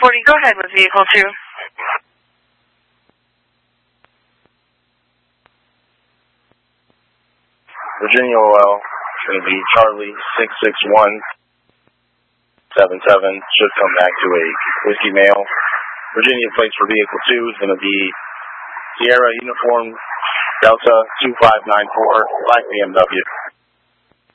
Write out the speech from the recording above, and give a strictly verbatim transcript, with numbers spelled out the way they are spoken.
forty, go ahead with vehicle two. Virginia O L, it's going to be Charlie six six one seven seven, should come back to a Whiskey Male. Virginia plates for vehicle two is going to be Sierra Uniform Delta two five nine four, black B M W.